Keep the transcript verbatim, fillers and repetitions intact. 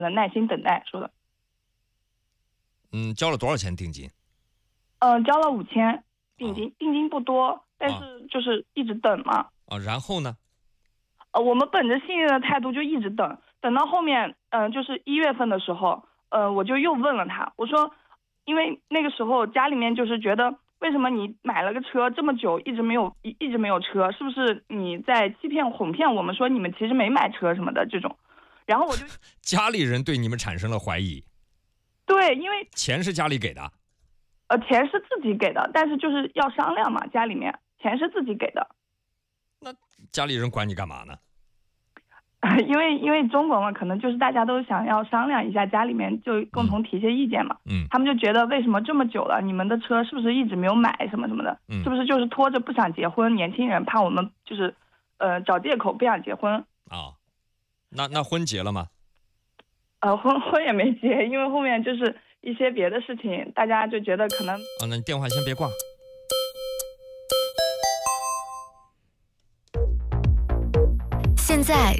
耐心等待说的。 嗯，交了多少钱定金？ 嗯、呃，交了五千定金，定金不多，但是就是一直等嘛。 啊，然后呢？ 呃，我们本着信任的态度就一直等，等到后面，嗯、呃，就是一月份的时候，呃，我就又问了他，我说，因为那个时候家里面就是觉得，为什么你买了个车这么久一直没有一一直没有车，是不是你在欺骗哄骗我们说你们其实没买车什么的这种，然后我就家里人对你们产生了怀疑。 对，因为钱是家里给的， 呃，钱是自己给的，但是就是要商量嘛，家里面钱是自己给的。 那家里人管你干嘛呢？ 因为因为中国嘛，可能就是大家都想要商量一下，家里面就共同提些意见嘛。 嗯， 他们就觉得为什么这么久了，你们的车是不是一直没有买什么什么的？ 嗯， 是不是就是拖着不想结婚？年轻人怕我们就是呃找借口不想结婚啊、哦？那那婚结了吗？ 呃，婚婚也没结，因为后面就是一些别的事情，大家就觉得可能啊，那你电话先别挂。 现在